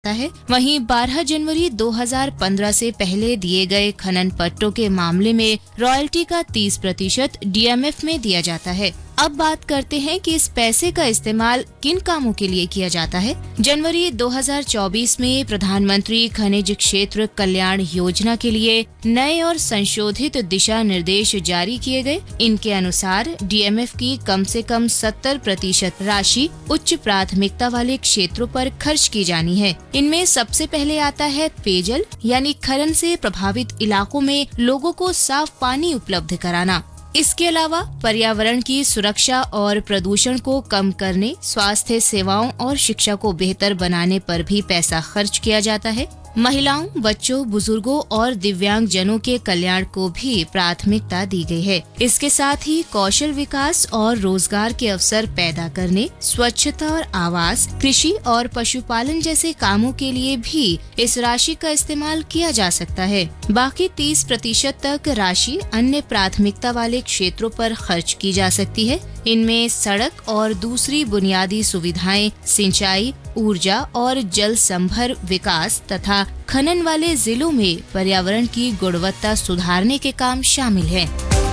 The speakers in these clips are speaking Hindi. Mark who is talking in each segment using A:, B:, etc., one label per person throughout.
A: है। वहीं 12 जनवरी 2015 से पहले दिए गए खनन पट्टों के मामले में रॉयल्टी का 30% डीएमएफ में दिया जाता है। अब बात करते हैं कि इस पैसे का इस्तेमाल किन कामों के लिए किया जाता है। जनवरी 2024 में प्रधानमंत्री खनिज क्षेत्र कल्याण योजना के लिए नए और संशोधित दिशा निर्देश जारी किए गए। इनके अनुसार डीएमएफ की कम से कम 70% राशि उच्च प्राथमिकता वाले क्षेत्रों पर खर्च की जानी है। इनमें सबसे पहले आता है पेयजल, यानी खनन से प्रभावित इलाकों में लोगों को साफ पानी उपलब्ध कराना। इसके अलावा पर्यावरण की सुरक्षा और प्रदूषण को कम करने, स्वास्थ्य सेवाओं और शिक्षा को बेहतर बनाने पर भी पैसा खर्च किया जाता है। महिलाओं, बच्चों, बुजुर्गों और दिव्यांग जनों के कल्याण को भी प्राथमिकता दी गई है। इसके साथ ही कौशल विकास और रोजगार के अवसर पैदा करने, स्वच्छता और आवास, कृषि और पशुपालन जैसे कामों के लिए भी इस राशि का इस्तेमाल किया जा सकता है। बाकी 30% तक राशि अन्य प्राथमिकता वाले क्षेत्रों पर खर्च की जा सकती है। इनमें सड़क और दूसरी बुनियादी सुविधाएं, सिंचाई, ऊर्जा और जल संभर विकास तथा खनन वाले जिलों में पर्यावरण की गुणवत्ता सुधारने के काम शामिल हैं।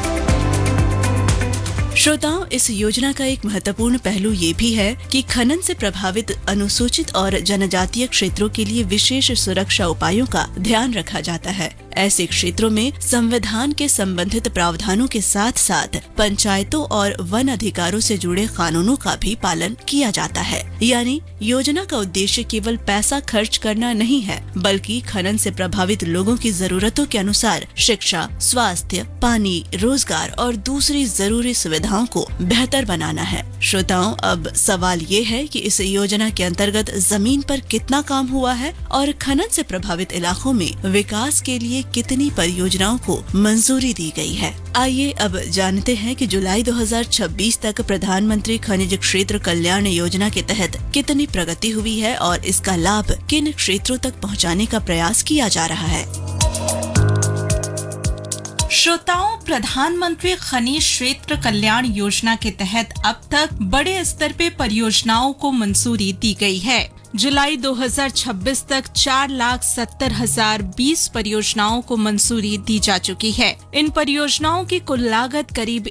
B: श्रोताओं, इस योजना का एक महत्वपूर्ण पहलू ये भी है कि खनन से प्रभावित अनुसूचित और जनजातीय क्षेत्रों के लिए विशेष सुरक्षा उपायों का ध्यान रखा जाता है। ऐसे क्षेत्रों में संविधान के संबंधित प्रावधानों के साथ साथ पंचायतों और वन अधिकारों से जुड़े कानूनों का भी पालन किया जाता है। यानी योजना का उद्देश्य केवल पैसा खर्च करना नहीं है, बल्कि खनन से प्रभावित लोगों की जरूरतों के अनुसार शिक्षा, स्वास्थ्य, पानी, रोजगार और दूसरी जरूरी सुविधाओं को बेहतर बनाना है। श्रोताओं, अब सवाल ये है कि इस योजना के अंतर्गत जमीन पर कितना काम हुआ है और खनन से प्रभावित इलाकों में विकास के लिए कितनी परियोजनाओं को मंजूरी दी गई है। आइए अब जानते हैं कि जुलाई 2026 तक प्रधानमंत्री खनिज क्षेत्र कल्याण योजना के तहत कितनी प्रगति हुई है और इसका लाभ किन क्षेत्रों तक पहुंचाने का प्रयास किया जा रहा है।
C: श्रोताओं, प्रधानमंत्री खनिज क्षेत्र कल्याण योजना के तहत अब तक बड़े स्तर पे परियोजनाओं को मंजूरी दी गई है। जुलाई 2026 तक 4,70,020 परियोजनाओं को मंजूरी दी जा चुकी है। इन परियोजनाओं की कुल लागत करीब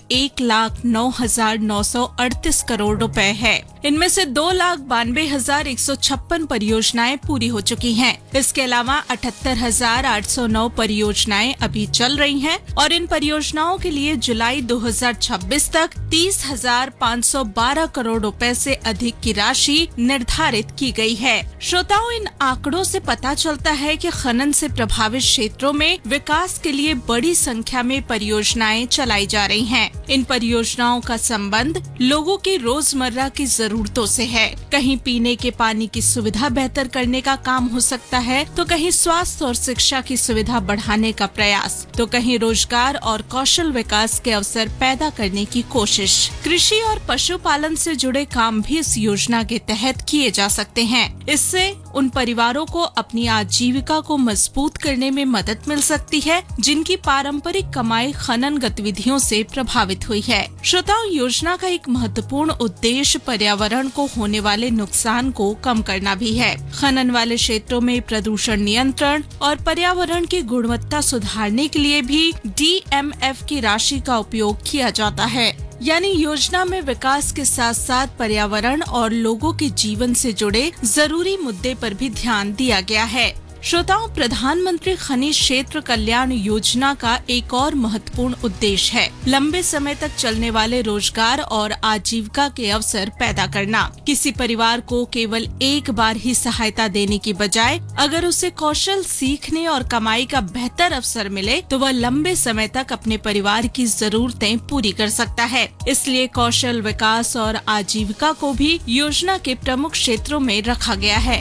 C: 1,09,938 करोड़ रुपए है। इनमें से 2,92,156 परियोजनाएं पूरी हो चुकी हैं। इसके अलावा 78,809 परियोजनाएं अभी चल रही हैं और इन परियोजनाओं के लिए जुलाई 2026 तक 30,512 करोड़ रुपए से अधिक की राशि निर्धारित की गई है। श्रोताओं, इन आंकड़ों से पता चलता है कि खनन से प्रभावित क्षेत्रों में विकास के लिए बड़ी संख्या में परियोजनाएं चलाई जा रही हैं। इन परियोजनाओं का संबंध लोगों की रोजमर्रा की जरूरतों से है। कहीं पीने के पानी की सुविधा बेहतर करने का काम हो सकता है, तो कहीं स्वास्थ्य और शिक्षा की सुविधा बढ़ाने का प्रयास, तो कहीं रोजगार और कौशल विकास के अवसर पैदा करने की कोशिश। कृषि और पशुपालन से जुड़े काम भी इस योजना के तहत किए जा सकते हैं। इससे उन परिवारों को अपनी आजीविका को मजबूत करने में मदद मिल सकती है, जिनकी पारंपरिक कमाई खनन गतिविधियों से प्रभावित हुई है। श्रोताओं, योजना का एक महत्वपूर्ण उद्देश्य पर्यावरण को होने वाले नुकसान को कम करना भी है। खनन वाले क्षेत्रों में प्रदूषण नियंत्रण और पर्यावरण की गुणवत्ता सुधारने के लिए भी डीएमएफ की राशि का उपयोग किया जाता है। यानी योजना में विकास के साथ साथ पर्यावरण और लोगों के जीवन से जुड़े जरूरी मुद्दे पर भी ध्यान दिया गया है। श्रोताओं, प्रधानमंत्री खनिज क्षेत्र कल्याण योजना का एक और महत्वपूर्ण उद्देश्य है लंबे समय तक चलने वाले रोजगार और आजीविका के अवसर पैदा करना। किसी परिवार को केवल एक बार ही सहायता देने की बजाय अगर उसे कौशल सीखने और कमाई का बेहतर अवसर मिले, तो वह लंबे समय तक अपने परिवार की जरूरतें पूरी कर सकता है। इसलिए कौशल विकास और आजीविका को भी योजना के प्रमुख क्षेत्रों में रखा गया है।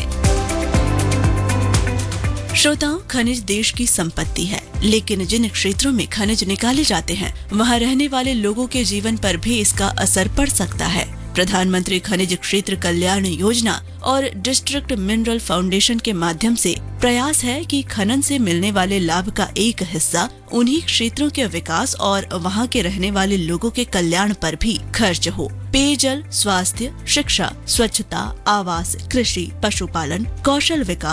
B: श्रोताओं, खनिज देश की संपत्ति है, लेकिन जिन क्षेत्रों में खनिज निकाले जाते हैं, वहां रहने वाले लोगों के जीवन पर भी इसका असर पड़ सकता है। प्रधानमंत्री खनिज क्षेत्र कल्याण योजना और डिस्ट्रिक्ट मिनरल फाउंडेशन के माध्यम से प्रयास है कि खनन से मिलने वाले लाभ का एक हिस्सा उन्हीं क्षेत्रों के विकास और वहां के रहने वाले लोगों के कल्याण पर भी खर्च हो। पेयजल, स्वास्थ्य, शिक्षा, स्वच्छता, आवास, कृषि, पशुपालन, कौशल विकास